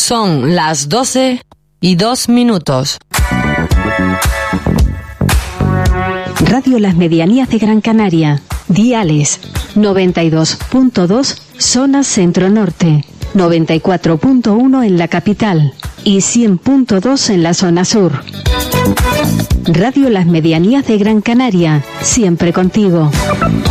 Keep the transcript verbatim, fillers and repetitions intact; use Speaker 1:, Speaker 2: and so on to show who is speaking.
Speaker 1: Son las doce y dos minutos.
Speaker 2: Radio Las Medianías de Gran Canaria. Diales noventa y dos punto dos, zona centro-norte, noventa y cuatro punto uno en la capital y cien punto dos en la zona sur. Radio Las Medianías de Gran Canaria, siempre contigo.